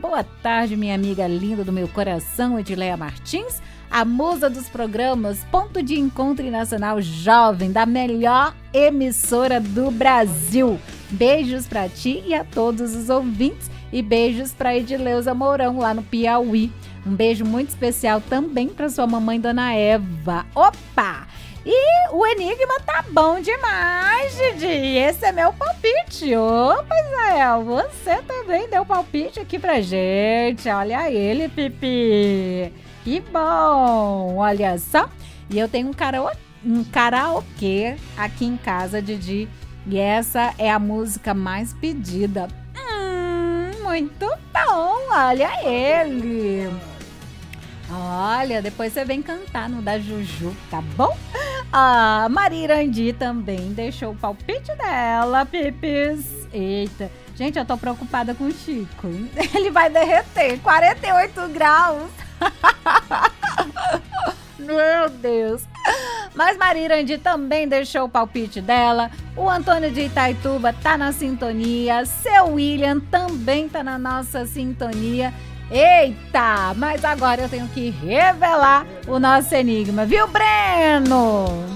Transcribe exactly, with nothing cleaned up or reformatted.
boa tarde, minha amiga linda do meu coração, Edileia Martins, a musa dos programas Ponto de Encontro Nacional Jovem, da melhor emissora do Brasil. Beijos pra ti e a todos os ouvintes e beijos pra Edileuza Mourão, lá no Piauí. Um beijo muito especial também pra sua mamãe, Dona Eva. Opa! E o enigma tá bom demais, Didi. Esse é meu palpite. Opa, Israel, você também deu palpite aqui pra gente. Olha ele, Pipi. Que bom. Olha só. E eu tenho um, karaokê, um karaokê aqui em casa, Didi. E essa é a música mais pedida. Hum, muito bom. Olha ele. Olha, depois você vem cantar no da Juju, tá bom? A Maria Irandi também deixou o palpite dela, Pipis. Eita, gente, eu tô preocupada com o Chico. Ele vai derreter, quarenta e oito graus. Meu Deus. Mas Maria Irandi também deixou o palpite dela. O Antônio de Itaituba tá na sintonia. Seu William também tá na nossa sintonia. Eita, mas agora eu tenho que revelar o nosso enigma, viu, Breno?